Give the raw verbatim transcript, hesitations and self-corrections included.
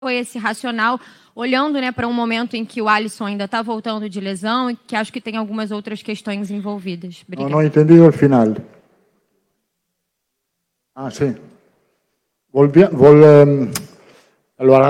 foi esse racional, olhando, né, para um momento em que o Alisson ainda está voltando de lesão e que acho que tem algumas outras questões envolvidas. Obrigada. No, no he entendido el final. Ah, sí. Volvi, vol, eh, lo